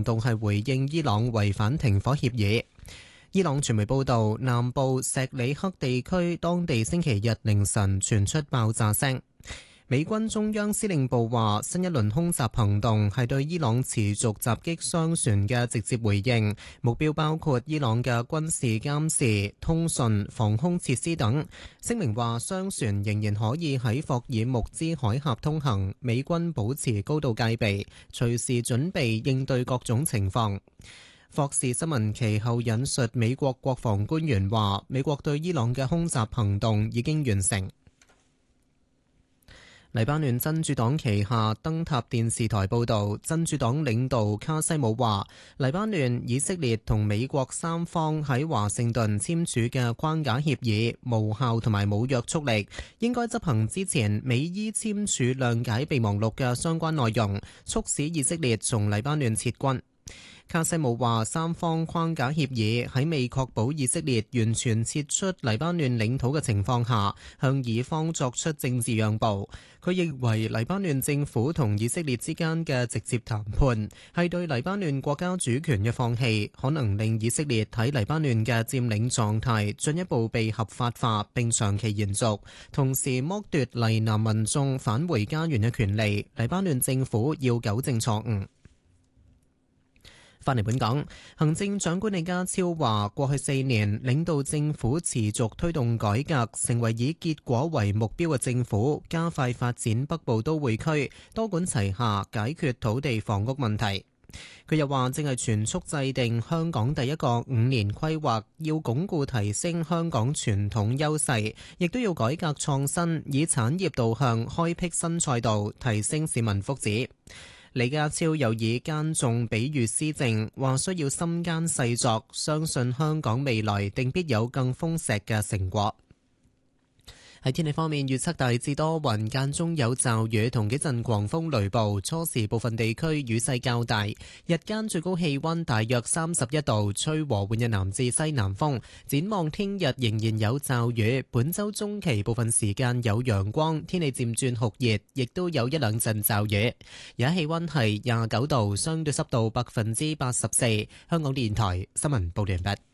行動係回應伊朗違反停火協議。伊朗傳媒報道，南部錫里克地區當地星期日凌晨傳出爆炸聲。美軍中央司令部話，新一輪空襲行動係對伊朗持續襲擊商船嘅直接回應，目標包括伊朗嘅軍事監視、通訊、防空設施等。聲明話，商船仍然可以喺霍爾木茲海峽通行，美軍保持高度戒備，隨時準備應對各種情況。霍士新聞其後引述美國國防官員話，美國對伊朗嘅空襲行動已經完成。黎巴嫩真主黨旗下燈塔電視台報導，真主黨領導卡西姆話，黎巴嫩、以色列同美國三方喺華盛頓簽署嘅框架協議無效同埋冇約束力，應該執行之前美伊簽署諒解備忘錄嘅相關內容，促使以色列從黎巴嫩撤軍。卡西姆話，三方框架協議喺未確保以色列完全撤出黎巴嫩領土嘅情況下，向以方作出政治讓步。佢認為黎巴嫩政府同以色列之間嘅直接談判係對黎巴嫩國家主權嘅放棄，可能令以色列喺黎巴嫩嘅佔領狀態進一步被合法化並長期延續，同時剝奪黎南民眾返回家園嘅權利。黎巴嫩政府要糾正錯誤。返嚟本港，行政長官李家超話，過去4年領導政府持續推動改革，成為以結果為目標嘅政府，加快發展北部都會區，多管齊下解決土地房屋問題。佢又話，正係全速制定香港第一個5年規劃，要鞏固提升香港傳統優勢，亦都要改革創新，以產業導向開闢新賽道，提升市民福祉。李家超又以耕種比喻施政，話需要心耕細作，相信香港未來定必有更豐碩嘅成果。喺天氣方面，預測大致多雲，間中有驟雨同幾陣狂風雷暴，初時部分地區雨勢較大。日間最高氣溫大約31度，吹和緩嘅南至西南風。展望聽日仍然有驟雨，本週中期部分時間有陽光，天氣漸轉酷熱，亦都有一兩陣驟雨。而家氣溫係29度，相對濕度84%。香港電台新聞報道完畢。